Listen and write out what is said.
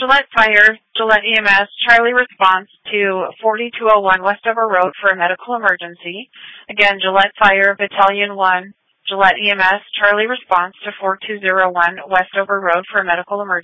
Gillette Fire, Gillette EMS, Charlie response to 4201 Westover Road for a medical emergency. Again, Gillette Fire, Battalion 1, Gillette EMS, Charlie response to 4201 Westover Road for a medical emergency.